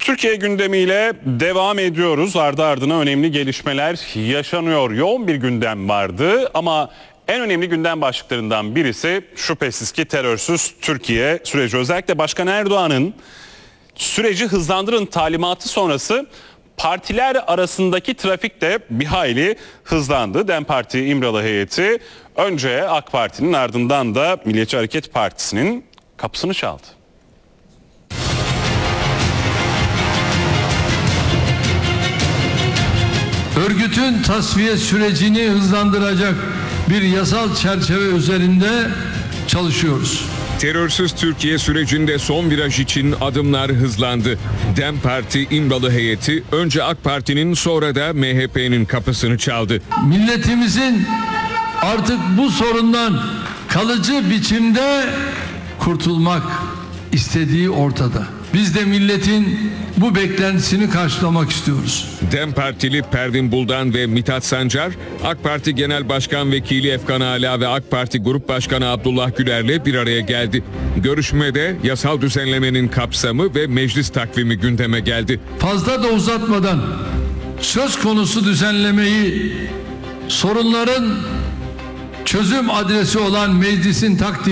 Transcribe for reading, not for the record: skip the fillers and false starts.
Türkiye gündemiyle devam ediyoruz. Ardı ardına önemli gelişmeler yaşanıyor. Yoğun bir gündem vardı ama en önemli gündem başlıklarından birisi şüphesiz ki terörsüz Türkiye süreci. Özellikle Başkan Erdoğan'ın süreci hızlandırın talimatı sonrası partiler arasındaki trafik de bir hayli hızlandı. DEM Parti İmralı heyeti önce AK Parti'nin ardından da Milliyetçi Hareket Partisi'nin kapısını çaldı. Örgütün tasfiye sürecini hızlandıracak bir yasal çerçeve üzerinde çalışıyoruz. Terörsüz Türkiye sürecinde son viraj için adımlar hızlandı. DEM Parti İmralı heyeti önce AK Parti'nin sonra da MHP'nin kapısını çaldı. Milletimizin artık bu sorundan kalıcı biçimde kurtulmak istediği ortada. Biz de milletin bu beklentisini karşılamak istiyoruz. DEM Partili Pervin Buldan ve Mithat Sancar, AK Parti Genel Başkan Vekili Efkan Ala ve AK Parti Grup Başkanı Abdullah Güler'le bir araya geldi. Görüşmede yasal düzenlemenin kapsamı ve meclis takvimi gündeme geldi. Fazla da uzatmadan söz konusu düzenlemeyi sorunların çözüm adresi olan meclisin takdiri